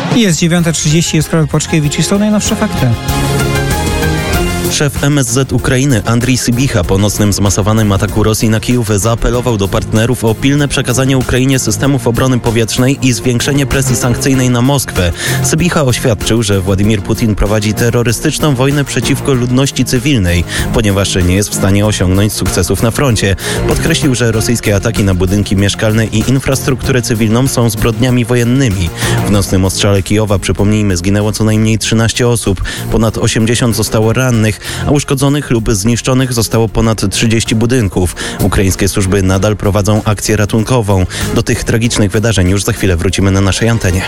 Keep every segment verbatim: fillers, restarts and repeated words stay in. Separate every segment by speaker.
Speaker 1: Jest dziewiąta trzydzieści, jest Karol Płaczkiewicz i są najnowsze fakty.
Speaker 2: Szef M S Z Ukrainy Andrii Sybicha po nocnym zmasowanym ataku Rosji na Kijów zaapelował do partnerów o pilne przekazanie Ukrainie systemów obrony powietrznej i zwiększenie presji sankcyjnej na Moskwę. Sybicha oświadczył, że Władimir Putin prowadzi terrorystyczną wojnę przeciwko ludności cywilnej, ponieważ nie jest w stanie osiągnąć sukcesów na froncie. Podkreślił, że rosyjskie ataki na budynki mieszkalne i infrastrukturę cywilną są zbrodniami wojennymi. W nocnym ostrzale Kijowa, przypomnijmy, zginęło co najmniej trzynaście osób, ponad osiemdziesiąt zostało rannych, a uszkodzonych lub zniszczonych zostało ponad trzydzieści budynków. Ukraińskie służby nadal prowadzą akcję ratunkową. Do tych tragicznych wydarzeń już za chwilę wrócimy na naszej antenie.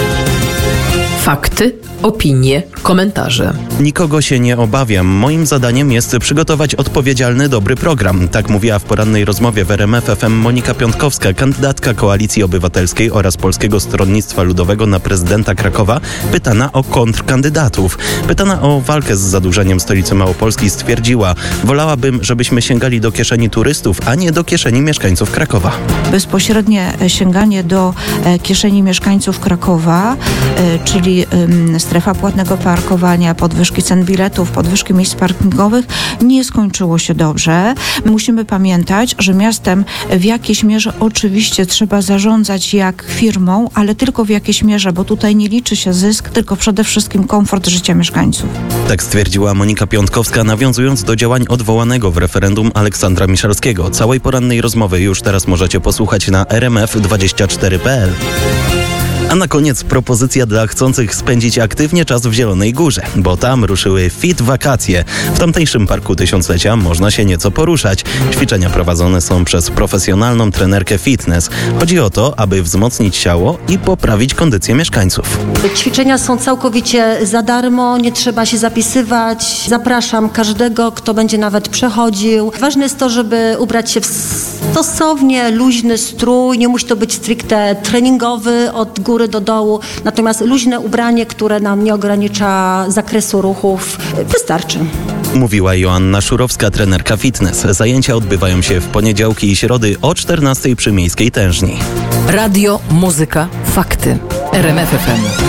Speaker 3: Fakty, opinie, komentarze.
Speaker 2: Nikogo się nie obawiam. Moim zadaniem jest przygotować odpowiedzialny, dobry program. Tak mówiła w porannej rozmowie w R M F F M Monika Piątkowska, kandydatka Koalicji Obywatelskiej oraz Polskiego Stronnictwa Ludowego na prezydenta Krakowa, pytana o kontrkandydatów. Pytana o walkę z zadłużeniem stolicy Małopolski stwierdziła: wolałabym, żebyśmy sięgali do kieszeni turystów, a nie do kieszeni mieszkańców Krakowa.
Speaker 4: Bezpośrednie sięganie do kieszeni mieszkańców Krakowa, czyli strefa płatnego parkowania, podwyżki cen biletów, podwyżki miejsc parkingowych, nie skończyło się dobrze. Musimy pamiętać, że miastem w jakiejś mierze oczywiście trzeba zarządzać jak firmą, ale tylko w jakiejś mierze, bo tutaj nie liczy się zysk, tylko przede wszystkim komfort życia mieszkańców.
Speaker 2: Tak stwierdziła Monika Piątkowska, nawiązując do działań odwołanego w referendum Aleksandra Miszalskiego. Całej porannej rozmowy już teraz możecie posłuchać na r m f dwadzieścia cztery kropka p l. A na koniec propozycja dla chcących spędzić aktywnie czas w Zielonej Górze, bo tam ruszyły Fit Wakacje. W tamtejszym Parku Tysiąclecia można się nieco poruszać. Ćwiczenia prowadzone są przez profesjonalną trenerkę fitness. Chodzi o to, aby wzmocnić ciało i poprawić kondycję mieszkańców.
Speaker 5: Ćwiczenia są całkowicie za darmo, nie trzeba się zapisywać. Zapraszam każdego, kto będzie nawet przechodził. Ważne jest to, żeby ubrać się w stosownie luźny strój. Nie musi to być stricte treningowy od góry do dołu, natomiast luźne ubranie, które nam nie ogranicza zakresu ruchów, wystarczy.
Speaker 2: Mówiła Joanna Szurowska, trenerka fitness. Zajęcia odbywają się w poniedziałki i środy o czternastej przy Miejskiej Tężni.
Speaker 3: Radio, muzyka, fakty. R M F F M.